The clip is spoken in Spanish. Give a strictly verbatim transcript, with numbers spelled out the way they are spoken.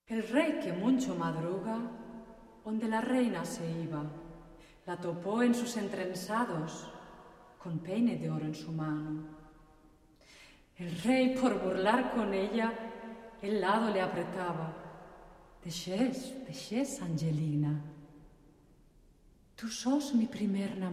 El rey que mucho madruga, donde la reina se iba, la topó en sus entrenzados, con peine de oro en su mano. El rey, por burlar con ella, el lado le apretaba. Deixés, deixés, Angelina. Tú sos mi primer